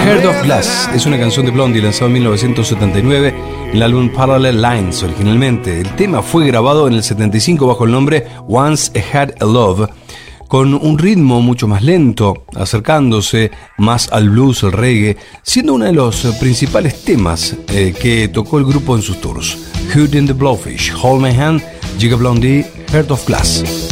Heart of Glass es una canción de Blondie lanzada en 1979 en el álbum Parallel Lines originalmente. El tema fue grabado en el 75 bajo el nombre Once I Had a Love, con un ritmo mucho más lento, acercándose más al blues, el reggae, siendo uno de los principales temas que tocó el grupo en sus tours. Hootie and the Blowfish, Hold My Hand, Jigga Blondie, Heart of Glass.